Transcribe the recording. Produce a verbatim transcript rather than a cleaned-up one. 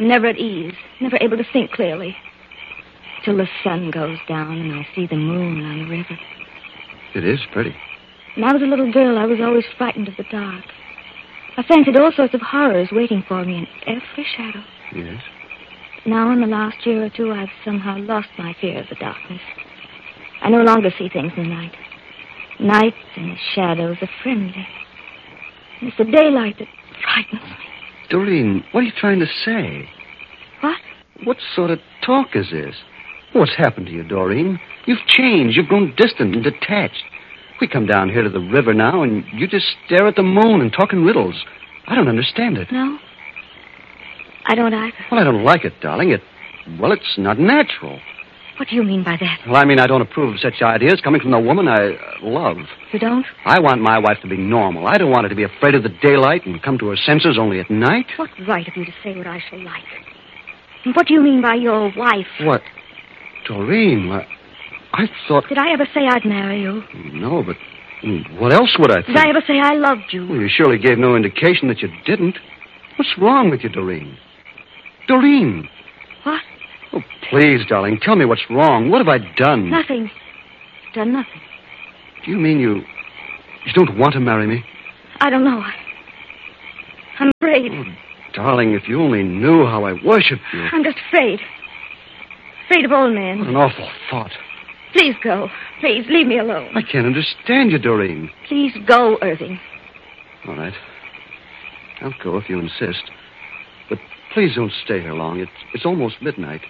I'm never at ease, never able to think clearly. Till the sun goes down and I see the moon on the river. It is pretty. When I was a little girl, I was always frightened of the dark. I fancied all sorts of horrors waiting for me in every shadow. Yes? Now, in the last year or two, I've somehow lost my fear of the darkness. I no longer see things in night. Night and the shadows are friendly. And it's the daylight that frightens me. Doreen, what are you trying to say? What? What sort of talk is this? What's happened to you, Doreen? You've changed. You've grown distant and detached. We come down here to the river now, and you just stare at the moon and talk in riddles. I don't understand it. No? I don't either. Well, I don't like it, darling. It, well, it's not natural. What do you mean by that? Well, I mean, I don't approve of such ideas coming from the woman I uh, love. You don't? I want my wife to be normal. I don't want her to be afraid of the daylight and come to her senses only at night. What right have you to say what I shall like? And what do you mean by your wife? What? Doreen, I, I thought... Did I ever say I'd marry you? No, but what else would I think? Did I ever say I loved you? Well, you surely gave no indication that you didn't. What's wrong with you, Doreen? Doreen! What? Oh, please, darling, tell me what's wrong. What have I done? Nothing. Done nothing. Do you mean you... you don't want to marry me? I don't know. I, I'm afraid. Oh, darling, if you only knew how I worship you. I'm just afraid. Afraid of old men. What an awful thought. Please go. Please, leave me alone. I can't understand you, Doreen. Please go, Irving. All right. I'll go if you insist. But please don't stay here long. It's, it's almost midnight.